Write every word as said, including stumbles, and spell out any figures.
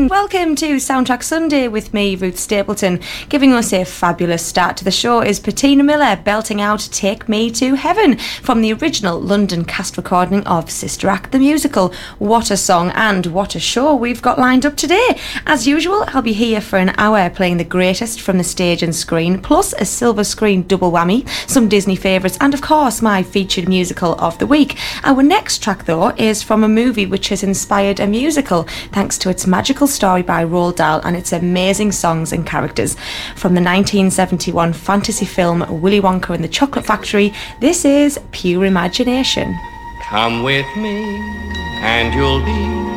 and welcome to Soundtrack Sunday with me, Ruth Stapleton. Giving us a fabulous start to the show is Patina Miller belting out Take Me to Heaven from the original London cast recording of Sister Act the musical. What a song and what a show we've got lined up today. As usual, I'll be here for an hour playing the greatest from the stage and screen, plus a silver screen double whammy, some Disney favourites, and of course my featured musical of the week. Our next track though is from a movie which has inspired a musical thanks to its magical story by Roald Dahl and its amazing songs and characters. From the nineteen seventy-one fantasy film Willy Wonka and the Chocolate Factory, this is Pure Imagination. Come with me and you'll be